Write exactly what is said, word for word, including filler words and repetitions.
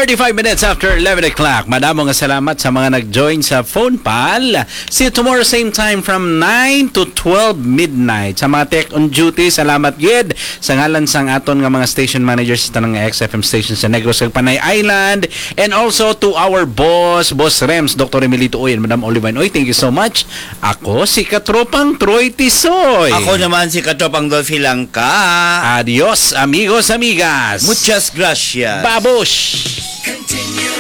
thirty-five minutes after eleven o'clock. Madamo nga salamat sa mga nag-join sa phone pal. See you tomorrow same time from nine to twelve midnight. Sa mga tech on duty, salamat gid sa ngalan sang aton nga mga station managers sa tanang X F M stations sa Negros ug Panay Island, and also to our boss, Boss Rems, Doctor Emilito Oy and Madam Olivine Oy. Thank you so much. Ako si Katropang Troy Tisoy. Ako naman si Katropang Dolphy Langka. Adios amigos, amigas. Muchas gracias. Babush. Continue.